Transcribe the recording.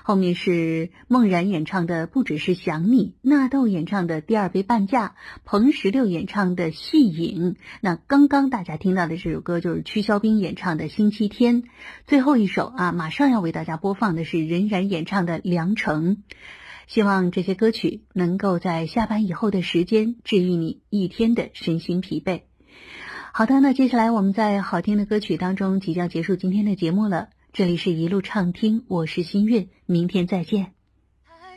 后面是孟然演唱的不只是想你，纳豆演唱的第二杯半价，彭石榴演唱的细影。那刚刚大家听到的这首歌就是曲肖冰演唱的星期天。最后一首马上要为大家播放的是任然演唱的良辰。希望这些歌曲能够在下班以后的时间治愈你一天的身心疲惫。好的，那接下来我们在好听的歌曲当中即将结束今天的节目了。这里是一路畅听，我是新月，明天再见。